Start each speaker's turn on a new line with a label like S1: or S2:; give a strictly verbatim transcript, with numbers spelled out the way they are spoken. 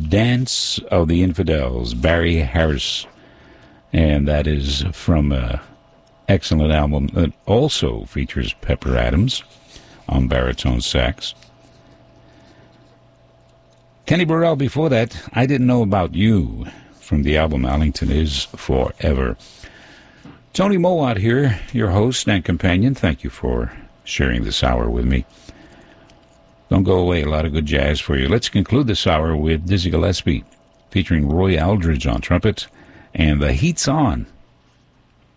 S1: Dance of the Infidels, Barry Harris. And that is from an excellent album that also features Pepper Adams on baritone sax. Kenny Burrell before that, I Didn't Know About You, from the album Allington Is Forever. Tony Mowat here, your host and companion. Thank you for sharing this hour with me. Don't go away, a lot of good jazz for you. Let's conclude this hour with Dizzy Gillespie, featuring Roy Aldridge on trumpet, and The Heat's On